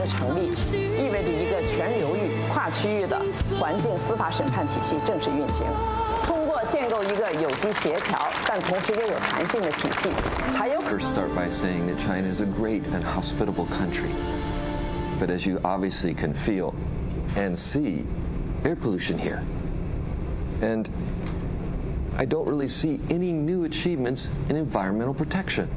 的成立，意味着一个全流域、跨区域的环境司法审判体系正式运行。通过建构一个有机协调，但同时又有弹性的体系，才有。 First start by saying that China is a great and hospitable country, but as you obviously can feel and see, air pollution here, and I don't really see any new achievements in environmental protection.